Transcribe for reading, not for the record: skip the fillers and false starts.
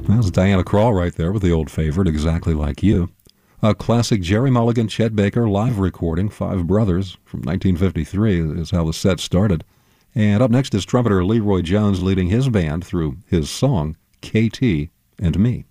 That's Diana Krall right there with the old favorite, Exactly Like You. A classic Jerry Mulligan, Chet Baker live recording, Five Brothers, from 1953 is how the set started. And up next is trumpeter Leroy Jones leading his band through his song, KT and Me.